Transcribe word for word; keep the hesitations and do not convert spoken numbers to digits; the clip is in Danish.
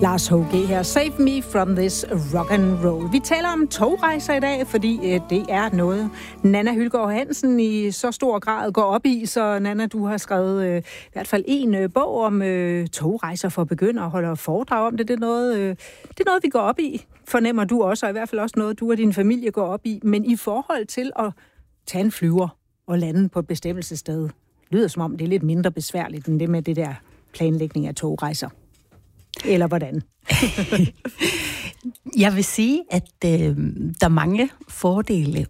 Lars H G her. Save me from this rock and roll. Vi taler om togrejser i dag, fordi øh, det er noget, Nanna Hylgaard Hansen i så stor grad går op i. Så Nanna, du har skrevet øh, i hvert fald en øh, bog om øh, togrejser for begyndere og holder foredrag om det. Det er, noget, øh, det er noget, vi går op i, fornemmer du også, og i hvert fald også noget, du og din familie går op i. Men i forhold til at tage en flyver og lande på et bestemmelsessted, lyder som om det er lidt mindre besværligt end det med det der planlægning af togrejser. Eller hvordan? Jeg vil sige, at øh, der er mange fordele